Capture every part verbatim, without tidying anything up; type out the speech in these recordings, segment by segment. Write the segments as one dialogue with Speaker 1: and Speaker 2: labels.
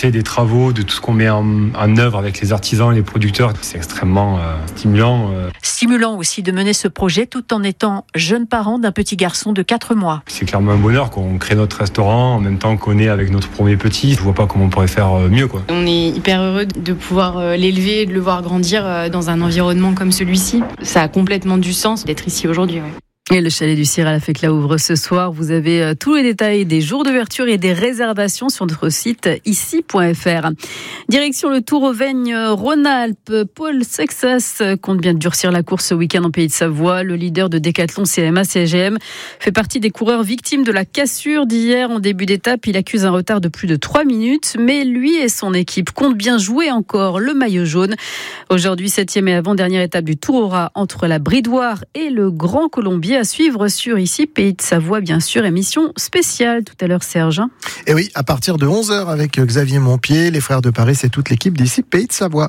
Speaker 1: sait des travaux, de tout ce qu'on met en, en œuvre avec les artisans, les producteurs. C'est extrêmement euh, stimulant. Euh.
Speaker 2: Stimulant aussi de mener ce projet tout en étant jeune parent d'un petit garçon de quatre mois.
Speaker 1: C'est clairement un bonheur qu'on crée notre restaurant en même temps qu'on est avec notre premier petit. Je vois pas comment on pourrait faire mieux, quoi.
Speaker 3: On est hyper heureux de pouvoir l'élever, de le voir grandir dans un environnement comme celui-ci. Ça a complètement du sens d'être ici aujourd'hui. Ouais.
Speaker 2: Et le chalet du Ciral Fekla ouvre ce soir. Vous avez tous les détails des jours d'ouverture et des réservations sur notre site ici point f r. Direction le Tour Auvergne-Rhône-Alpes. Paul Sexas compte bien durcir la course ce week-end en Pays de Savoie. Le leader de Décathlon C M A C G M fait partie des coureurs victimes de la cassure d'hier en début d'étape. Il accuse un retard de plus de trois minutes, mais lui et son équipe comptent bien jouer encore le maillot jaune. Aujourd'hui, septième et avant-dernière étape du Tour Aura entre la Bridoire et le Grand Colombier. À suivre sur ici Pays de Savoie, bien sûr, émission spéciale tout à l'heure, Serge.
Speaker 4: Et oui, à partir de onze heures avec Xavier Montpied, les frères de Paris, c'est toute l'équipe d'ici Pays de Savoie.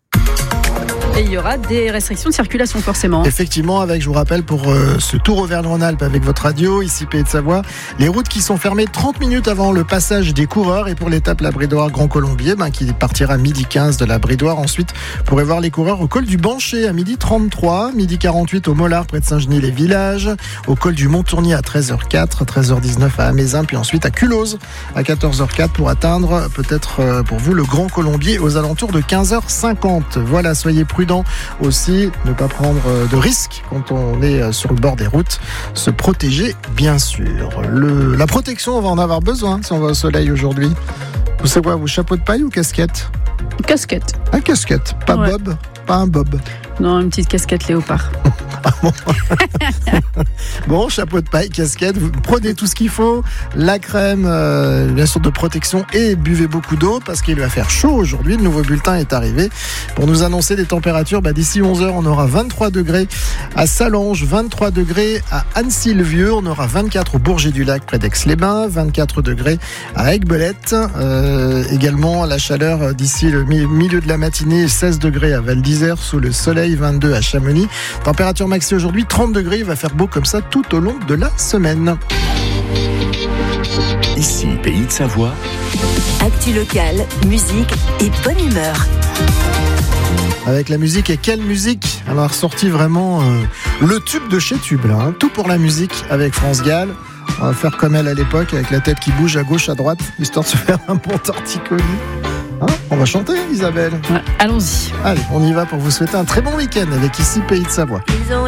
Speaker 2: Et il y aura des restrictions de circulation forcément.
Speaker 4: Effectivement, avec, je vous rappelle, pour euh, ce Tour Auvergne-Rhône-Alpes avec votre radio, ici Pays de Savoie, les routes qui sont fermées trente minutes avant le passage des coureurs. Et pour l'étape La Bridoire-Grand Colombier, ben, qui partira à midi quinze de la Bridoire. Ensuite, vous pourrez voir les coureurs au col du Bancher à midi trente-trois, midi quarante-huit au Mollard près de Saint-Genis-les-Villages, au col du Mont-Tournier à treize heures quatre, treize heures dix-neuf à Amézin, puis ensuite à Culose à quatorze heures quatre pour atteindre peut-être euh, pour vous le Grand Colombier aux alentours de quinze heures cinquante. Voilà, soyez prudents aussi, ne pas prendre de risques quand on est sur le bord des routes, se protéger bien sûr. Le, la protection, on va en avoir besoin si on va au soleil aujourd'hui. Vous savez quoi, vous chapeau de paille ou casquette ?
Speaker 2: Casquette.
Speaker 4: Ah, casquette, pas ouais. Bob, pas un Bob.
Speaker 2: Non, une petite casquette léopard.
Speaker 4: Ah bon. Bon, chapeau de paille, casquette, vous prenez tout ce qu'il faut, la crème, euh, bien sûr de protection et buvez beaucoup d'eau parce qu'il va faire chaud aujourd'hui. Le nouveau bulletin est arrivé pour nous annoncer des températures. Bah, d'ici onze heures, on aura vingt-trois degrés à Sallanges, vingt-trois degrés à Annecy-le-Vieux, on aura vingt-quatre au Bourget-du-Lac près d'Aix-les-Bains, vingt-quatre degrés à Aiguebelette. Euh, également la chaleur d'ici le milieu de la matinée, seize degrés à Val d'Isère sous le soleil, vingt-deux à Chamonix. Température maxi aujourd'hui, trente degrés, il va faire beau comme ça tout au long de la semaine.
Speaker 5: Ici, Pays de Savoie.
Speaker 6: Actu locale, musique et bonne humeur.
Speaker 4: Avec la musique, et quelle musique! Elle a ressorti vraiment euh, le tube de chez Tube, là, hein. Tout pour la musique avec France Gall. On va faire comme elle à l'époque, avec la tête qui bouge à gauche, à droite, histoire de se faire un bon torticolis. Hein, on va chanter, Isabelle.
Speaker 2: Ouais, allons-y.
Speaker 4: Allez, on y va pour vous souhaiter un très bon week-end avec ici Pays de Savoie.
Speaker 6: Ils ont